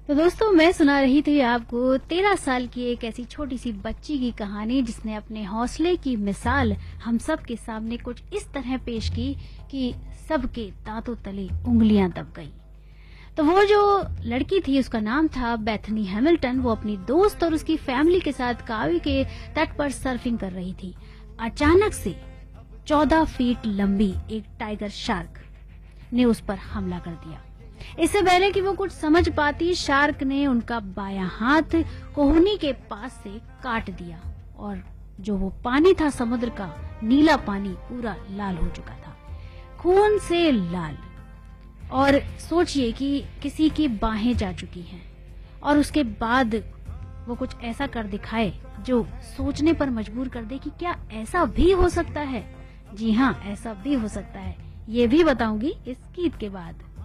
तो दोस्तों, मैं सुना रही थी आपको 13 साल की एक ऐसी छोटी सी बच्ची की कहानी जिसने अपने हौसले की मिसाल हम सब के सामने कुछ इस तरह पेश की कि सबके दांतों तले उंगलियां दब गई। तो वो जो लड़की थी उसका नाम था बेथनी हैमिल्टन। वो अपनी दोस्त और उसकी फैमिली के साथ कावी के तट पर सर्फिंग कर रही थी। अचानक से 14 फीट लंबी एक टाइगर शार्क ने उस पर हमला कर दिया। इससे पहले कि वो कुछ समझ पाती, शार्क ने उनका बायां हाथ कोहनी के पास से काट दिया और जो वो पानी था समुद्र का, नीला पानी पूरा लाल हो चुका था, खून से लाल। और सोचिए कि किसी की बाहें जा चुकी हैं और उसके बाद वो कुछ ऐसा कर दिखाए जो सोचने पर मजबूर कर दे कि क्या ऐसा भी हो सकता है। जी हाँ, ऐसा भी हो सकता है। ये भी बताऊंगी इस गीत के बाद।